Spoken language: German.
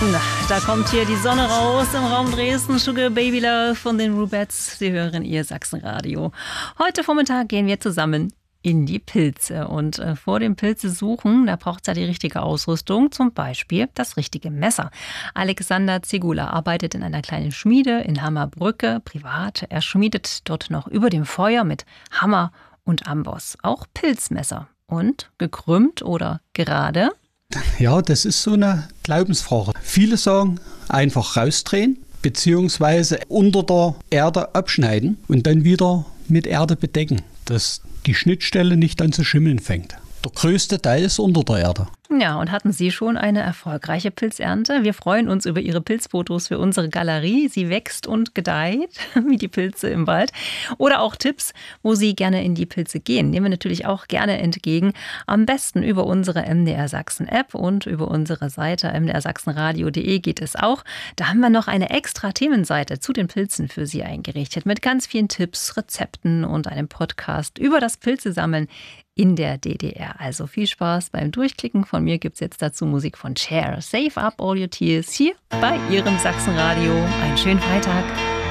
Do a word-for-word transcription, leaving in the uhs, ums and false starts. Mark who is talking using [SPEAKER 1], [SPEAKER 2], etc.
[SPEAKER 1] Na, da kommt hier die Sonne raus im Raum Dresden. Sugar Baby Love von den Rubettes. Sie hören Ihr Sachsenradio. Heute Vormittag gehen wir zusammen in die Pilze. Und äh, vor dem Pilze suchen, da braucht es ja die richtige Ausrüstung, zum Beispiel das richtige Messer. Alexander Zegula arbeitet in einer kleinen Schmiede in Hammerbrücke, privat. Er schmiedet dort noch über dem Feuer mit Hammer und Amboss. Auch Pilzmesser. Und gekrümmt oder gerade?
[SPEAKER 2] Ja, das ist so eine Glaubensfrage. Viele sagen, einfach rausdrehen, beziehungsweise unter der Erde abschneiden und dann wieder mit Erde bedecken, dass die Schnittstelle nicht an zu schimmeln fängt. Der größte Teil ist unter der Erde.
[SPEAKER 1] Ja, und hatten Sie schon eine erfolgreiche Pilzernte? Wir freuen uns über Ihre Pilzfotos für unsere Galerie. Sie wächst und gedeiht, wie die Pilze im Wald. Oder auch Tipps, wo Sie gerne in die Pilze gehen. Nehmen wir natürlich auch gerne entgegen. Am besten über unsere M D R Sachsen App und über unsere Seite m d r sachsenradio punkt de geht es auch. Da haben wir noch eine extra Themenseite zu den Pilzen für Sie eingerichtet. Mit ganz vielen Tipps, Rezepten und einem Podcast über das Pilzesammeln in der D D R. Also viel Spaß beim Durchklicken. Von mir gibt es jetzt dazu Musik von Cher. Save up all your tears hier bei Ihrem Sachsenradio. Einen schönen Freitag.